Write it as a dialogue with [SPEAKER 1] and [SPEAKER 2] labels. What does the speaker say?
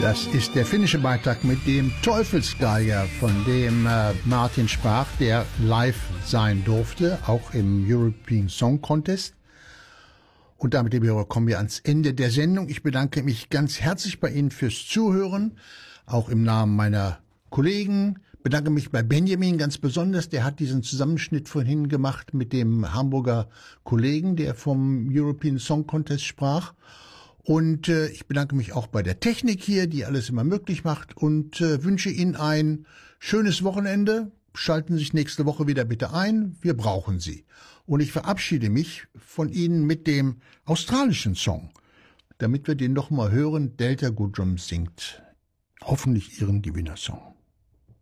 [SPEAKER 1] Das ist der finnische Beitrag mit dem Teufelsgeiger, von dem Martin sprach, der live sein durfte, auch im European Song Contest. Und damit, liebe Hörer, kommen wir ans Ende der Sendung. Ich bedanke mich ganz herzlich bei Ihnen fürs Zuhören, auch im Namen meiner Kollegen. Bedanke mich bei Benjamin ganz besonders, der hat diesen Zusammenschnitt vorhin gemacht mit dem Hamburger Kollegen, der vom European Song Contest sprach. Und ich bedanke mich auch bei der Technik hier, die alles immer möglich macht, und wünsche Ihnen ein schönes Wochenende. Schalten Sie sich nächste Woche wieder bitte ein, wir brauchen Sie. Und ich verabschiede mich von Ihnen mit dem australischen Song, damit wir den noch mal hören. Delta Goodrum singt hoffentlich Ihren Gewinnersong.